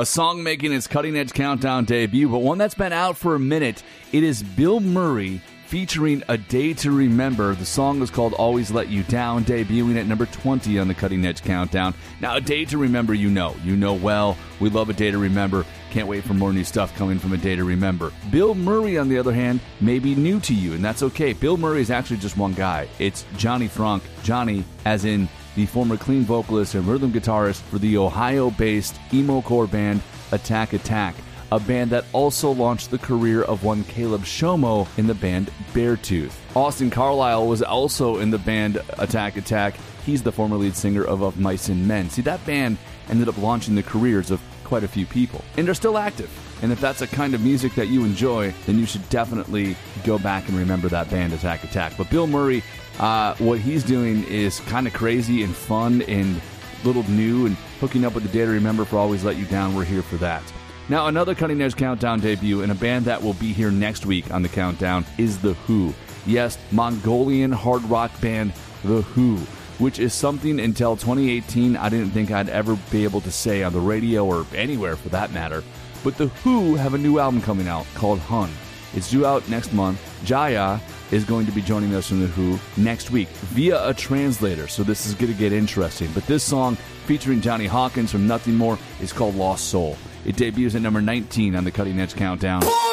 A song making its Cutting Edge Countdown debut, but one that's been out for a minute. It is Bill Murray featuring A Day to Remember. The song is called Always Let You Down, debuting at number 20 on the Cutting Edge Countdown. Now, A Day to Remember, you know well. We love A Day to Remember. Can't wait for more new stuff coming from A Day to Remember. Bill Murray, on the other hand, may be new to you, and that's okay. Bill Murray is actually just one guy. It's Johnny Franck. Johnny, as in the former clean vocalist and rhythm guitarist for the Ohio-based emo-core band Attack Attack, a band that also launched the career of one Caleb Shomo in the band Beartooth. Austin Carlisle was also in the band Attack Attack. He's the former lead singer of Mice and Men. See, that band ended up launching the careers of quite a few people, and they're still active. And if that's a kind of music that you enjoy, then you should definitely go back and remember that band Attack Attack. But Bill Murray, what he's doing is kind of crazy and fun and a little new, and hooking up with A Day to Remember for Always Let You Down. We're here for that. Now, another Cutting Edge Countdown debut, and a band that will be here next week on the countdown, is The Who. Yes, Mongolian hard rock band The Who, which is something until 2018 I didn't think I'd ever be able to say on the radio or anywhere for that matter. But The Who have a new album coming out called Hun. It's due out next month. Jaya is going to be joining us from The Who next week via a translator, so this is going to get interesting. But this song, featuring Johnny Hawkins from Nothing More, is called Lost Soul. It debuts at number 19 on the Cutting Edge Countdown.